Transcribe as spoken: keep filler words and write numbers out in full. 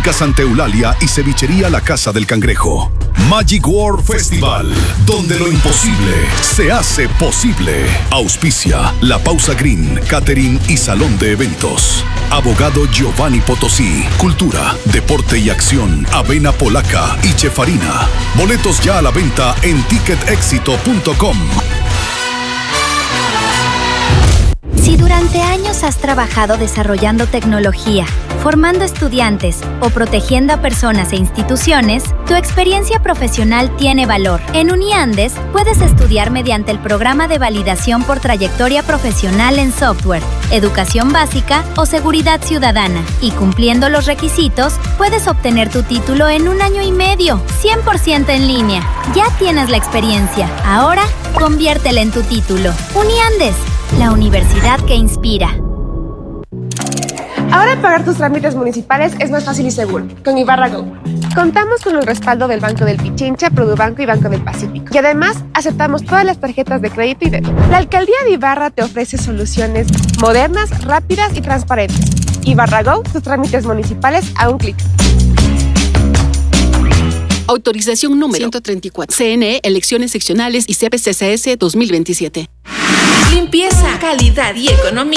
Finca Santa Eulalia y Cevichería La Casa del Cangrejo. Magic World Festival, donde lo imposible se hace posible. Auspicia La Pausa Green, Catering y Salón de Eventos. Abogado Giovanni Potosí. Cultura, deporte y acción. Avena Polaca y Chefarina. Boletos ya a la venta en ticket éxito punto com. Si durante años has trabajado desarrollando tecnología, formando estudiantes o protegiendo a personas e instituciones, tu experiencia profesional tiene valor. En Uniandes puedes estudiar mediante el programa de validación por trayectoria profesional en software, educación básica o seguridad ciudadana. Y cumpliendo los requisitos, puedes obtener tu título en un año y medio, cien por ciento en línea. Ya tienes la experiencia. Ahora, conviértela en tu título. Uniandes, la universidad que inspira. Ahora pagar tus trámites municipales es más fácil y seguro con Ibarra Go. Contamos con el respaldo del Banco del Pichincha, Produbanco y Banco del Pacífico. Y además, aceptamos todas las tarjetas de crédito y débito. La Alcaldía de Ibarra te ofrece soluciones modernas, rápidas y transparentes. Ibarra Go, tus trámites municipales a un clic. Autorización número ciento treinta y cuatro. C N E, Elecciones Seccionales y C P C C S dos mil veintisiete. Limpieza, calidad y economía.